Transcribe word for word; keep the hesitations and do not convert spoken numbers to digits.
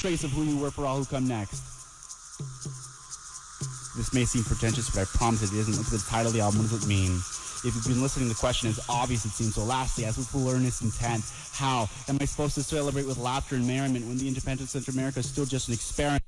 trace of who you were for all who come next. This may seem pretentious, but I promise it isn't. Look at the title of the album. What does it mean? If you've been listening, the question is obvious, it seems. So lastly, as with full earnest intent, how am I supposed to celebrate with laughter and merriment when the independence of Central America is still just an experiment?